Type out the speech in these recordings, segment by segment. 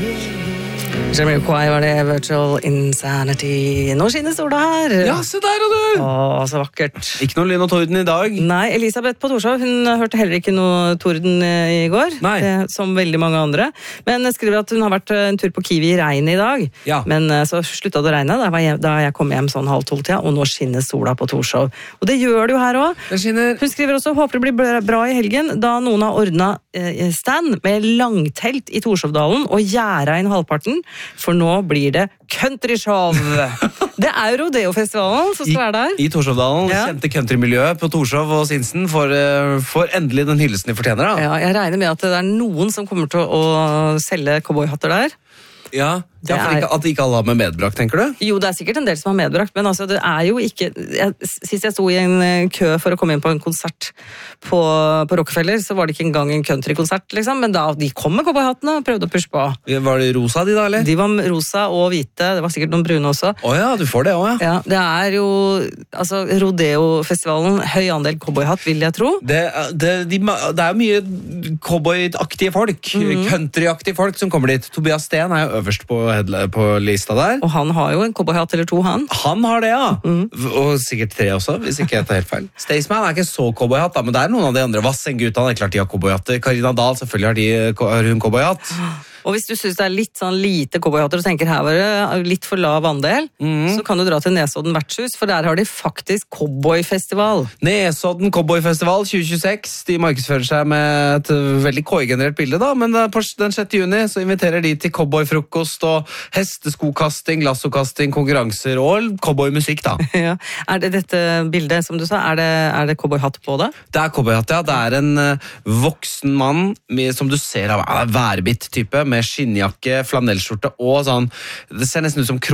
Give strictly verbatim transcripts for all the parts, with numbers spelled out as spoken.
Jamiroquai var det, Virtual Insanity. Nå skinner sola her. Ja, se der og du! Åh, så vakkert. Ikke noe lyn og torden i dag. Nei, Elisabeth på Torshov, hun hørte heller ikke noe torden i går. Nei. Det, som veldig mange andre. Men skriver at hun har vært en tur på Kiwi i regn i dag. Ja. Men så sluttet det å regne da jeg, da jeg kom hjem sånn halv tolv tida, og nå skinner sola på Torshov. Og det gjør det jo her også. Det skinner. Hun skriver også, håper det blir bra i helgen, da noen har ordnet eh, stand med langtelt i Torshovdalen og gjæra inn halvparten, for nå blir det countryshow. Det er jo Rodeo-festivalen som skal være der. I Torshovdalen, Ja. kjente countrymiljøet på Torshov og Sinsen får, uh, får endelig den hyllesten de fortjener. Da. Ja, jeg regner med at det er noen som kommer til å selge cowboyhatter der. Ja, ja, for er- ikke, At ikke alle har med medbrakt, tenker du? Jo, det er sikkert en del som har medbrakt, men altså, det er jo ikke... Jeg, sist jeg sto i en eh, kø for å komme inn på en konsert på, på Rockefeller, så var det ikke engang en countrykonsert, liksom, men da de kom med cowboyhattene og prøvde å pushe på. Var det rosa de da, eller? De var rosa og hvite, det var sikkert noen brune også. Åja, du får det også, ja. Ja, det er jo, altså, Rodeo-festivalen, høy andel cowboyhatt, vil jeg tro. Det, det, de, det er jo mye cowboyaktige folk, countryaktige folk som kommer dit. Tobias Steen er jo øverst på, headla- på lista der. Og han har jo en cowboyhatt eller to, han. Han har det, ja. Og sikkert tre også, hvis ikke jeg tar helt feil. Staysman er ikke så cowboyhatt, da, men det er noen av de andre. Vassendgutta, det er klart de har cowboyhatter. Karina Dahl, selvfølgelig har, de, har hun cowboyhatt. Og hvis du synes det er litt sånn lite cowboyhatter og tenker her var det litt for lav andel, så kan du dra til Nesodden vertshus, for der har de faktisk cowboyfestival. Nesodden Cowboyfestival tjue tjueseks. De markedsfører seg med et veldig K I-generert bilde, da, men på den sjette juni så inviterer de til cowboyfrokost og hesteskokasting, lassokasting, konkurranser og cowboymusikk, da. Ja. Er det dette bildet, som du sa, er det, er det cowboyhatt på det? Det er cowboyhatt, ja. Det er en uh, voksen mann med, som du ser av er værbitt-type, med skinnjakke, flanellskjorte og sånn. Det ser nesten ut som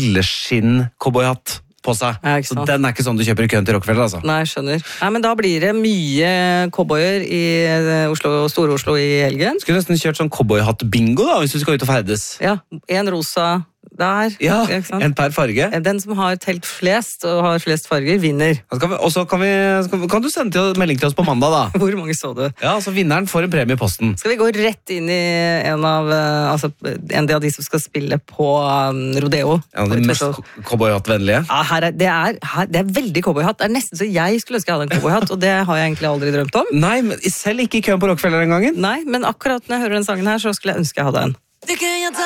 krokodilleskinn-cowboyhatt på seg. Ja, ikke så sant. den er ikke sånn du kjøper i køen til Rockefeller, altså. Nei, skjønner. Nei, men da blir det mye cowboyer i eh, Oslo, Store-Oslo i helgen. Skulle nesten kjørt sånn cowboyhatt-bingo da, hvis du skal ut og ferdes. Ja, en rosa der. Ja, ikke sant? en per farge. Den som har telt flest og har flest farger, vinner. Og så kan, vi, skal vi- kan du sende til, melding til oss på mandag, da. Hvor mange så du? Ja, så vinneren får en premie i posten. Skal vi gå rett inn i en av, eh, altså, en av de som skal spille på um, Rodeo? En av de mest cowboyhatt-vennlige. Ja, her er, det, er, her, det er veldig cowboyhatt. Det er nesten så jeg skulle ønske jeg hadde en cowboyhatt, og det har jeg egentlig aldri drømt om. Nei, men selv ikke i køen på Rockefeller en gangen. Nei, men akkurat når jeg hører den sangen her, så skulle jeg ønske jeg hadde en. Det kan jag ta